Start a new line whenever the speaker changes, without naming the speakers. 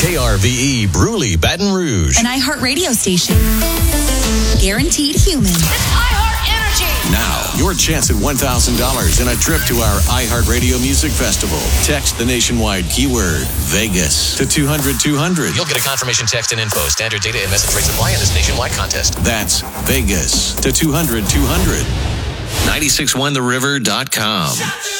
KRVE Bruley, Baton Rouge.
An iHeart radio station. Guaranteed human.
It's iHeart Energy.
Now, your chance at $1,000 and a trip to our iHeartRadio Music Festival. Text the nationwide keyword Vegas to 200-200.
You'll get a confirmation text and info. Standard data and message rates apply in this nationwide contest.
That's Vegas to 200-200. 961theriver.com.